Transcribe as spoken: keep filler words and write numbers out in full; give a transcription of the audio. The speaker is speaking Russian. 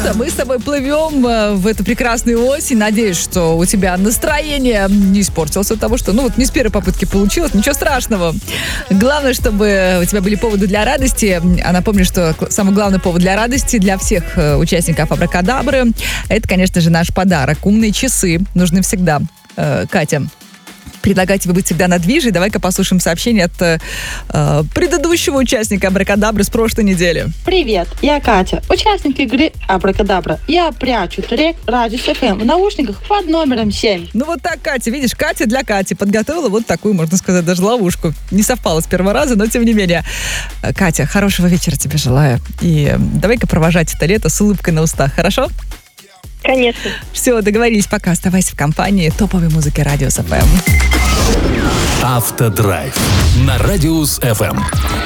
что, мы с тобой плывем в эту прекрасную осень. Надеюсь, что у тебя настроение не испортилось от того, что, ну вот не с первой попытки получилось, ничего страшного. Главное, чтобы у тебя были поводы для радости. А напомню, что самый главный повод для радости для всех участников Абракадабры — это, конечно же, наш подарок. Умные часы нужны всегда. Катя, предлагаю тебе быть всегда на движе. Давай-ка послушаем сообщение от э, предыдущего участника Абракадабры с прошлой недели. Привет, я Катя, участник игры Абракадабра. Я прячу трек Радиус эф эм в наушниках под номером семь. Ну вот так, Катя, видишь, Катя для Кати подготовила вот такую, можно сказать, даже ловушку. Не совпало с первого раза, но тем не менее. Катя, хорошего вечера тебе желаю. И давай-ка провожать это лето с улыбкой на устах, хорошо? Конечно. Все, договорились, пока. Оставайся в компании топовой музыки Радиус эф эм. Автодрайв на Радиус эф эм.